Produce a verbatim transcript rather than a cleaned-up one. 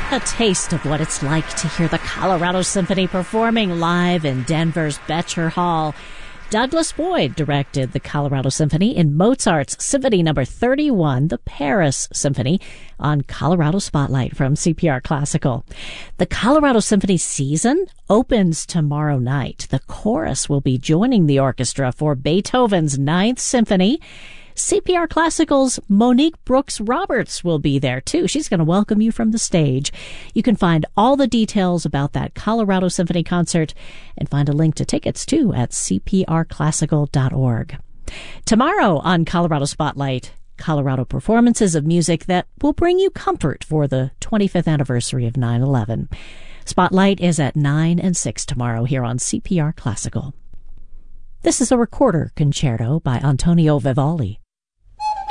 A taste of what it's like to hear the Colorado Symphony performing live in Denver's Becher Hall. Douglas Boyd directed the Colorado Symphony in Mozart's Symphony Number thirty-one, the Paris Symphony, on Colorado Spotlight from C P R Classical. The Colorado Symphony season opens tomorrow night. The chorus will be joining the orchestra for Beethoven's Ninth Symphony. C P R Classical's Monique Brooks Roberts will be there, too. She's going to welcome you from the stage. You can find all the details about that Colorado Symphony concert and find a link to tickets, too, at c p r classical dot org. Tomorrow on Colorado Spotlight, Colorado performances of music that will bring you comfort for the twenty-fifth anniversary of nine eleven. Spotlight is at nine and six tomorrow here on C P R Classical. This is a recorder concerto by Antonio Vivaldi.